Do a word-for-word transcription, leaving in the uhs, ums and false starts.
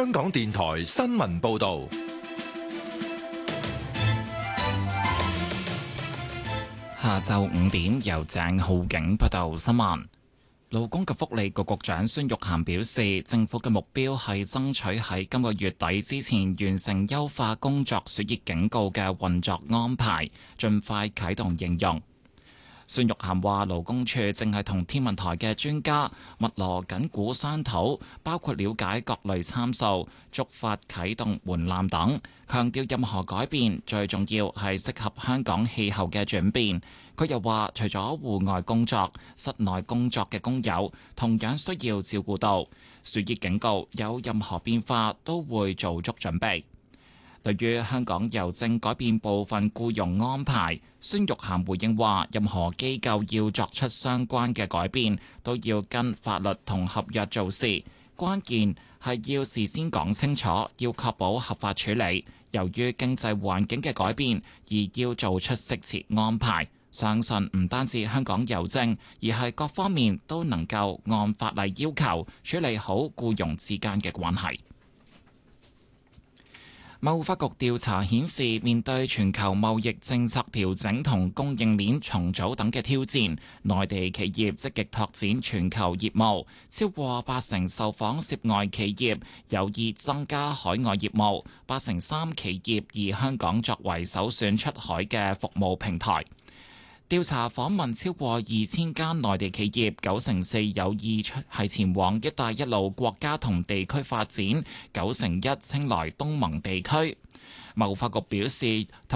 香港電台新聞報道。 下晝五點，由鄭浩景報道新聞。勞工及福利局局長孫玉菡表示，政府嘅目標係爭取喺今個月底之前完成優化工作暑熱警告嘅運作安排，盡快啟動應用。孫玉菡話，勞工處正係同天文台嘅專家密鑼緊鼓商討，包括了解各類參數、觸發啟動門檻等。強調任何改變最重要係適合香港氣候嘅轉變。佢又話，除咗戶外工作，室內工作嘅工友同樣需要照顧到。暑熱警告有任何變化都會做足準備。對於香港郵政改變部分僱傭安排，孫玉菡回應話，任何機構要作出相關嘅改變，都要跟法律同合約做事。關鍵係要事先講清楚，要確保合法處理。由於經濟環境嘅改變，而要做出適切安排。相信唔單止香港郵政，而係各方面都能夠按法例要求處理好僱傭之間嘅關係。貿發局調查顯示，面對全球貿易政策調整同供應鏈重組等嘅挑戰，內地企業積極拓展全球業務，超過八成受訪涉外企業有意增加海外業務，八成三企業以香港作為首選出海嘅服務平台。調查訪問超過二千間內地企業，九成四有意出係前往一帶一路國家同地區發展，九成一青睞東盟地區。貿發局表示，